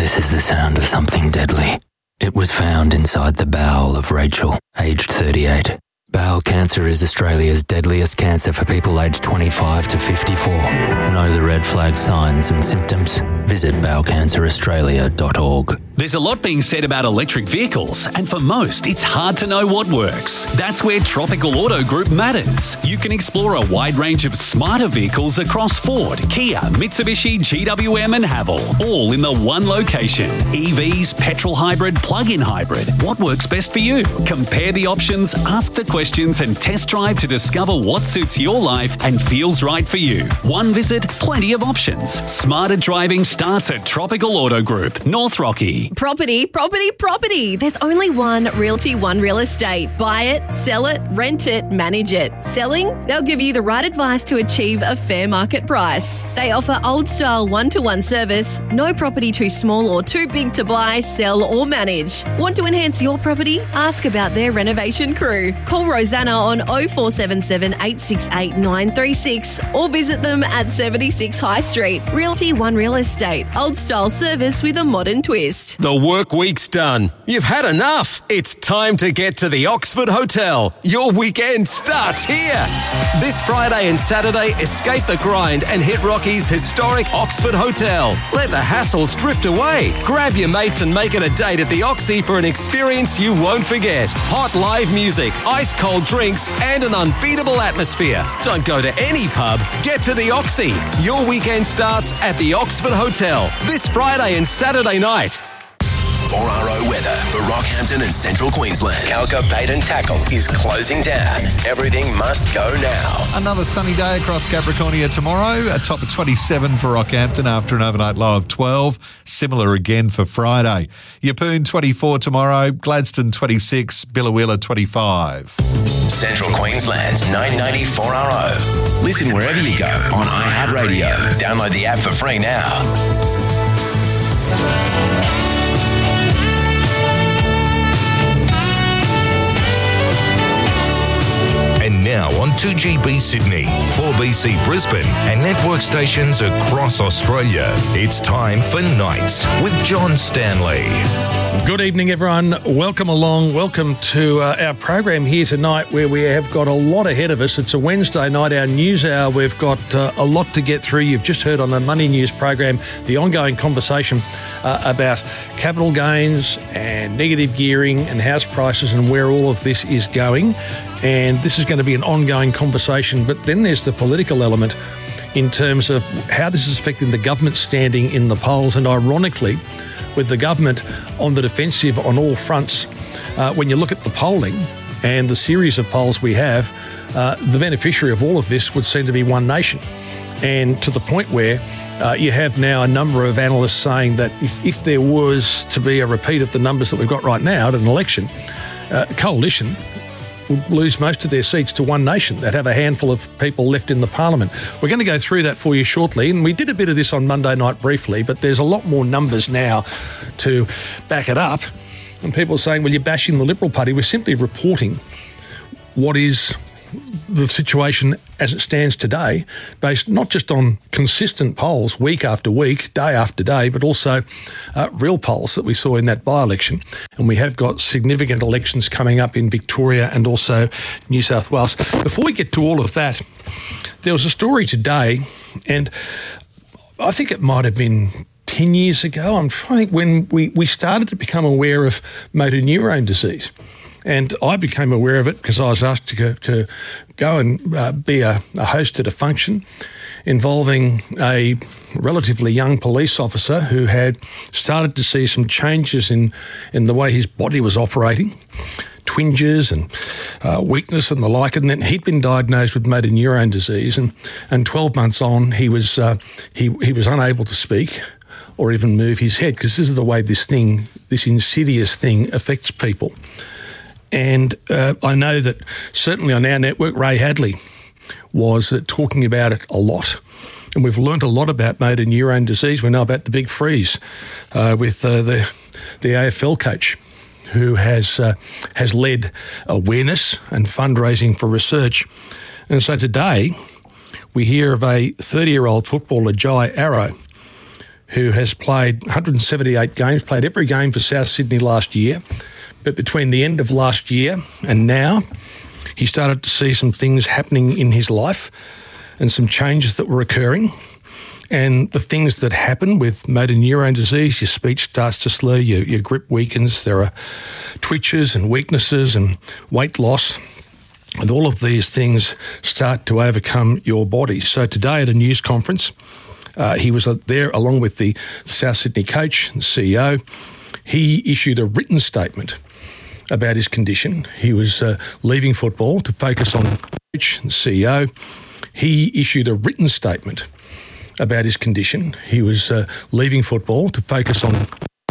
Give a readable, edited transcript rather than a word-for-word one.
This is the sound of something deadly. It was found inside the bowel of Rachel, aged 38. Bowel cancer is Australia's deadliest cancer for people aged 25 to 54. Know the red flag signs and symptoms? Visit bowelcanceraustralia.org. There's a lot being said about electric vehicles, and for most, it's hard to know what works. That's where Tropical Auto Group matters. You can explore a wide range of smarter vehicles across Ford, Kia, Mitsubishi, GWM and Haval, all in the one location. EVs, petrol hybrid, plug-in hybrid. What works best for you? Compare the options, ask the questions and test drive to discover what suits your life and feels right for you. One visit, plenty of options. Smarter driving starts at Tropical Auto Group, North Rocky. Property. There's only one Realty One Real Estate. Buy it, sell it, rent it, manage it. Selling? They'll give you the right advice to achieve a fair market price. They offer old-style one-to-one service, no property too small or too big to buy, sell or manage. Want to enhance your property? Ask about their renovation crew. Call Rosanna on 0477 868 936 or visit them at 76 High Street. Realty One Real Estate. Old-style service with a modern twist. The work week's done. You've had enough. It's time to get to the Oxford Hotel. Your weekend starts here. This Friday and Saturday, escape the grind and hit Rocky's historic Oxford Hotel. Let the hassles drift away. Grab your mates and make it a date at the Oxy for an experience you won't forget. Hot live music, ice cold drinks and an unbeatable atmosphere. Don't go to any pub. Get to the Oxy. Your weekend starts at the Oxford Hotel this Friday and Saturday night. 4RO weather for Rockhampton and Central Queensland. Calca Bait and Tackle is closing down. Everything must go now. Another sunny day across Capricornia tomorrow. A top of 27 for Rockhampton after an overnight low of 12. Similar again for Friday. Yeppoon 24 tomorrow. Gladstone 26. Billawheeler 25. Central Queensland's 990 4RO. Listen wherever you go on iHeartRadio. Download the app for free now. And now on 2GB Sydney, 4BC Brisbane and network stations across Australia. It's time for Nights with John Stanley. Good evening, everyone. Welcome along. Welcome to our program here tonight where we have got a lot ahead of us. It's a Wednesday night, our news hour. We've got a lot to get through. You've just heard on the Money News program the ongoing conversation about capital gains and negative gearing and house prices and where all of this is going. And this is going to be an ongoing conversation. But then there's the political element in terms of how this is affecting the government standing in the polls. And ironically, with the government on the defensive on all fronts, when you look at the polling and the series of polls we have, the beneficiary of all of this would seem to be One Nation. And to the point where you have now a number of analysts saying that if there was to be a repeat of the numbers that we've got right now at an election, Coalition will lose most of their seats to One Nation that have a handful of people left in the parliament. We're going to go through that for you shortly, and we did a bit of this on Monday night briefly, but there's a lot more numbers now to back it up. And people are saying, well, you're bashing the Liberal Party. We're simply reporting what is the situation as it stands today, based not just on consistent polls week after week, day after day, but also real polls that we saw in that by-election. And we have got significant elections coming up in Victoria and also New South Wales. Before we get to all of that, there was a story today, and I think it might have been 10 years ago. I'm trying to think when we started to become aware of motor neurone disease. And I became aware of it because I was asked to go and be a host at a function involving a relatively young police officer who had started to see some changes in the way his body was operating, twinges and weakness and the like. And then he'd been diagnosed with motor neurone disease, and 12 months on, he was unable to speak or even move his head, because this is the way this insidious thing affects people. And I know that certainly on our network, Ray Hadley was talking about it a lot. And we've learnt a lot about motor neurone disease. We know about the big freeze with the AFL coach who has led awareness and fundraising for research. And so today we hear of a 30-year-old footballer, Jai Arrow, who has played 178 games, played every game for South Sydney last year. But between the end of last year and now, he started to see some things happening in his life and some changes that were occurring. And the things that happen with motor neurone disease, your speech starts to slur, your grip weakens, there are twitches and weaknesses and weight loss. And all of these things start to overcome your body. So today at a news conference, he was there along with the South Sydney coach and CEO. He issued a written statement about his condition. He was leaving football to focus on coach and CEO. He issued a written statement about his condition. He was leaving football to focus on